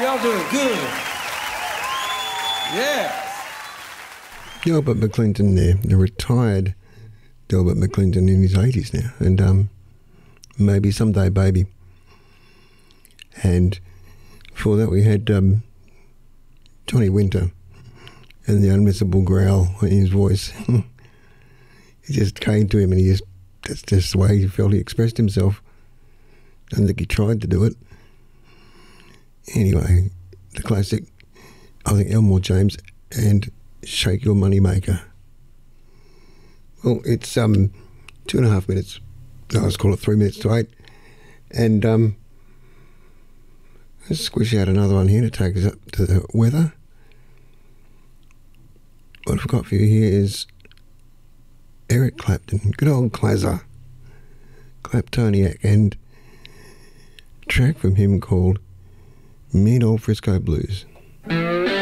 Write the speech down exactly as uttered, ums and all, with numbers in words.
y'all doing good. Yeah. Delbert McClinton there, the retired Delbert McClinton in his eighties now, and um, maybe someday baby. And before that we had um, Johnny Winter and the unmissable growl in his voice. He just came to him and he just, that's just the way he felt he expressed himself. I don't think he tried to do it. Anyway, the classic, I think Elmore James and Shake Your Money Maker. Well, it's um two and a half minutes, no, let's call it three minutes to eight. And um, let's squish out another one here to take us up to the weather. What I've got for you here is Eric Clapton, good old Clazzer, Claptoniac, and a track from him called Mean Old Frisco Blues.